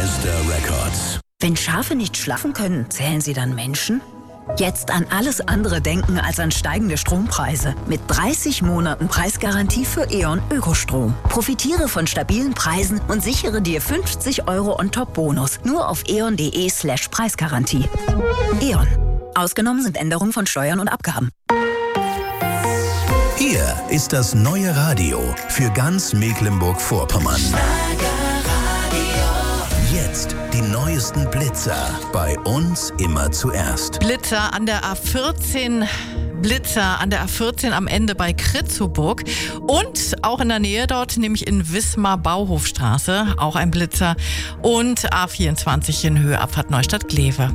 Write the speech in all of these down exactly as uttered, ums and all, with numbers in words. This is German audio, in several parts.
Fiesta Records. Wenn Schafe nicht schlafen können, zählen sie dann Menschen? Jetzt an alles andere denken als an steigende Strompreise. Mit dreißig Monaten Preisgarantie für E.ON Ökostrom. Profitiere von stabilen Preisen und sichere dir fünfzig Euro on-top-Bonus. Nur auf eon.de slash Preisgarantie. E.ON. Ausgenommen sind Änderungen von Steuern und Abgaben. Hier ist das neue Radio für ganz Mecklenburg-Vorpommern. Jetzt die neuesten Blitzer. Bei uns immer zuerst. Blitzer an der A vierzehn. Blitzer an der A vierzehn am Ende bei Kritzoburg und auch in der Nähe dort, nämlich in Wismar-Bauhofstraße, auch ein Blitzer, und A vierundzwanzig in Höhe Abfahrt Neustadt-Glewe.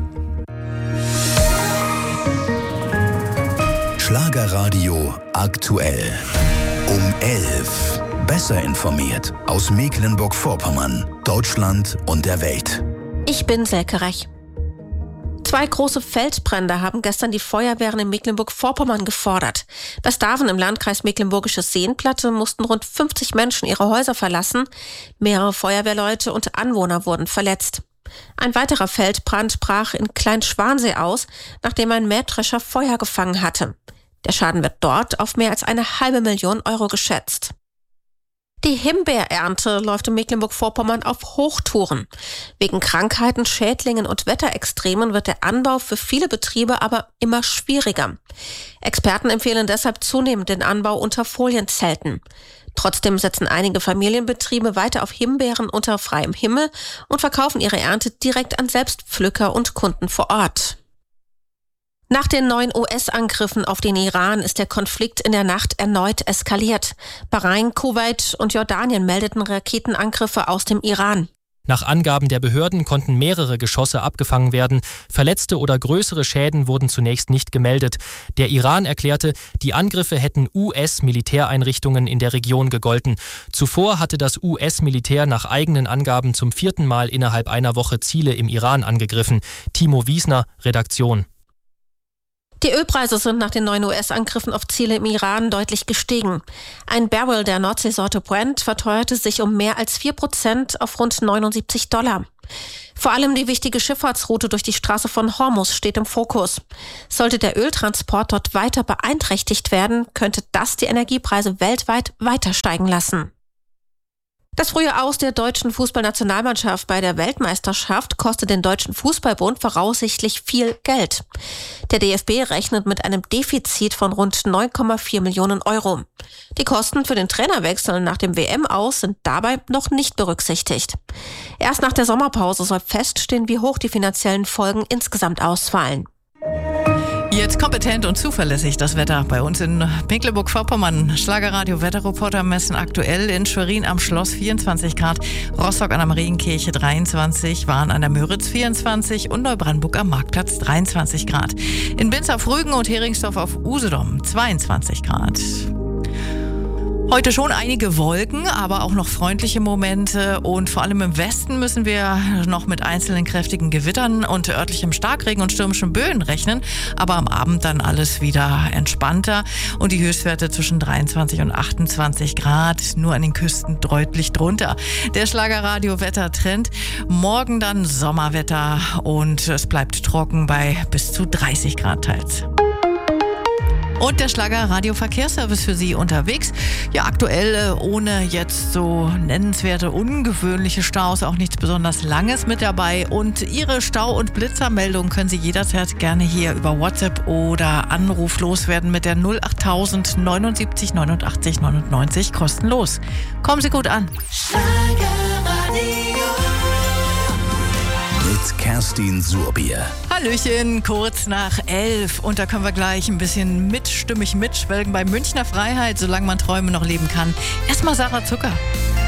Schlagerradio aktuell. Um elf. Besser informiert aus Mecklenburg-Vorpommern, Deutschland und der Welt. Ich bin Selke Rech. Zwei große Feldbrände haben gestern die Feuerwehren in Mecklenburg-Vorpommern gefordert. Bei Staven im Landkreis Mecklenburgisches Seenplatte mussten rund fünfzig Menschen ihre Häuser verlassen. Mehrere Feuerwehrleute und Anwohner wurden verletzt. Ein weiterer Feldbrand brach in Klein-Schwansee aus, nachdem ein Mähdrescher Feuer gefangen hatte. Der Schaden wird dort auf mehr als eine halbe Million Euro geschätzt. Die Himbeerernte läuft in Mecklenburg-Vorpommern auf Hochtouren. Wegen Krankheiten, Schädlingen und Wetterextremen wird der Anbau für viele Betriebe aber immer schwieriger. Experten empfehlen deshalb zunehmend den Anbau unter Folienzelten. Trotzdem setzen einige Familienbetriebe weiter auf Himbeeren unter freiem Himmel und verkaufen ihre Ernte direkt an Selbstpflücker und Kunden vor Ort. Nach den neuen U S-Angriffen auf den Iran ist der Konflikt in der Nacht erneut eskaliert. Bahrain, Kuwait und Jordanien meldeten Raketenangriffe aus dem Iran. Nach Angaben der Behörden konnten mehrere Geschosse abgefangen werden. Verletzte oder größere Schäden wurden zunächst nicht gemeldet. Der Iran erklärte, die Angriffe hätten U S-Militäreinrichtungen in der Region gegolten. Zuvor hatte das U S-Militär nach eigenen Angaben zum vierten Mal innerhalb einer Woche Ziele im Iran angegriffen. Timo Wiesner, Redaktion. Die Ölpreise sind nach den neuen U S-Angriffen auf Ziele im Iran deutlich gestiegen. Ein Barrel der Nordseesorte Brent verteuerte sich um mehr als vier Prozent auf rund neunundsiebzig Dollar. Vor allem die wichtige Schifffahrtsroute durch die Straße von Hormuz steht im Fokus. Sollte der Öltransport dort weiter beeinträchtigt werden, könnte das die Energiepreise weltweit weiter steigen lassen. Das frühe Aus der deutschen Fußballnationalmannschaft bei der Weltmeisterschaft kostet den Deutschen Fußballbund voraussichtlich viel Geld. Der D F B rechnet mit einem Defizit von rund neun Komma vier Millionen Euro. Die Kosten für den Trainerwechsel nach dem W M-Aus sind dabei noch nicht berücksichtigt. Erst nach der Sommerpause soll feststehen, wie hoch die finanziellen Folgen insgesamt ausfallen. Jetzt kompetent und zuverlässig das Wetter bei uns in Mecklenburg-Vorpommern. Schlagerradio Wetterreporter messen aktuell in Schwerin am Schloss vierundzwanzig Grad, Rostock an der Marienkirche dreiundzwanzig, Wahn an der Müritz vierundzwanzig und Neubrandenburg am Marktplatz dreiundzwanzig Grad. In Binz auf Rügen und Heringsdorf auf Usedom zweiundzwanzig Grad. Heute schon einige Wolken, aber auch noch freundliche Momente und vor allem im Westen müssen wir noch mit einzelnen kräftigen Gewittern und örtlichem Starkregen und stürmischen Böen rechnen, aber am Abend dann alles wieder entspannter und die Höchstwerte zwischen dreiundzwanzig und achtundzwanzig Grad, nur an den Küsten deutlich drunter. Der Schlagerradio-Wettertrend, morgen dann Sommerwetter und es bleibt trocken bei bis zu dreißig Grad teils. Und der Schlager-Radio-Verkehrsservice für Sie unterwegs. Ja, aktuell ohne jetzt so nennenswerte, ungewöhnliche Staus, auch nichts besonders Langes mit dabei. Und Ihre Stau- und Blitzermeldung können Sie jederzeit gerne hier über WhatsApp oder Anruf loswerden mit der null achttausend neunundsiebzig neunundachtzig neunundneunzig kostenlos. Kommen Sie gut an. Mit Kerstin Surbier. Hallöchen, kurz nach elf. Und da können wir gleich ein bisschen mitstimmig mitschwelgen bei Münchner Freiheit, solange man Träume noch leben kann. Erstmal Sarah Zucker.